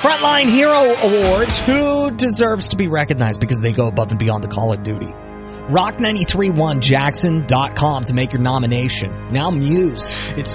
Frontline Hero Awards. Who deserves to be recognized because they go above and beyond the Call of Duty? Rock931Jackson.com to make your nomination. Now Muse. It's